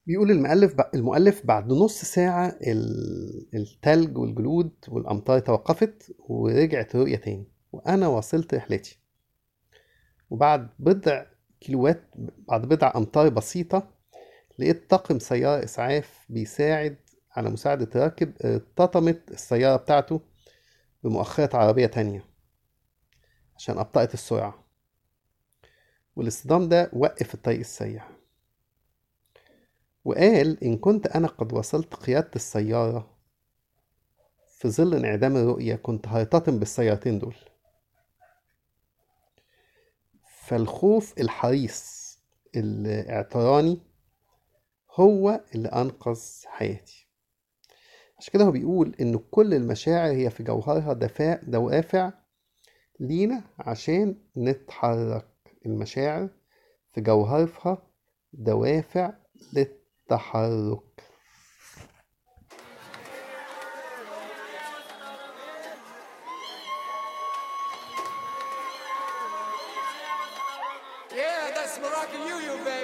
بيقول المؤلف بعد نص ساعة التلج والجلود والأمطار توقفت ورجعت الرؤية تاني، وأنا واصلت رحلتي. وبعد بضع كيلوات بعد بضع أمتار بسيطة لقيت طاقم سيارة إسعاف بيساعد على مساعدة راكب ارتطمت السيارة بتاعته بمؤخرة عربية تانية عشان أبطأت السرعة، والاصطدام ده وقف الطريق السريع. وقال إن كنت أنا قد وصلت قيادة السيارة في ظل انعدام الرؤية كنت هرتطم بالسيارتين دول. فالخوف الحريص الاعتراني هو اللي أنقذ حياتي. عشان كده هو بيقول إن كل المشاعر هي في جوهرها دوافع لينا عشان نتحرك. المشاعر في جوهرها دوافع للتحرك. Yeah, that's Moroccan you, baby.